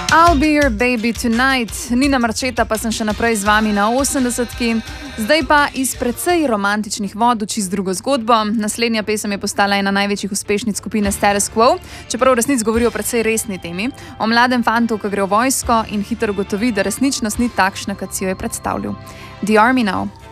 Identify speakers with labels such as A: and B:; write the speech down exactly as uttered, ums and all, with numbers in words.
A: I'll be your baby tonight. Nina Marčeta pa sem še naprej z vami na osemdesetki. Zdaj pa iz precej romantičnih vod v čist drugo zgodbo. Naslednja pesem je postala ena največjih uspešnic skupine Status Quo, čeprav v resnici govori o precej resni temi. O mladem fantu, ki gre v vojsko in hitro ugotovi, da resničnost ni takšna, kot si jo je predstavljal. The Army Now.